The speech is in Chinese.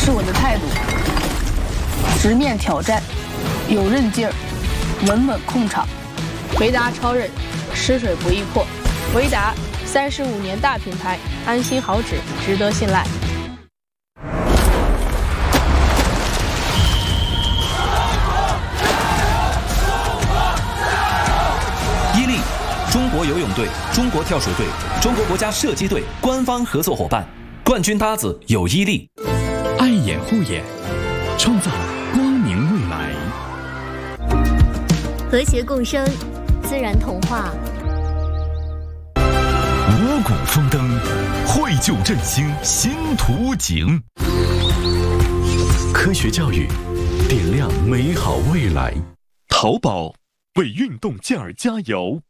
是我的态度。直面挑战，有韧劲儿，稳稳控场。回答超韧，吃水不易破。回答35年大品牌，安心好纸，值得信赖。 伊利，中国游泳队、中国跳水队、中国国家射击队官方合作伙伴，冠军搭子有伊利。 爱眼护眼，创造光明未来。 和谐共生，自然童话。 五谷丰登，绘就振兴新图景。科学教育，点亮美好未来。淘宝为运动健儿加油。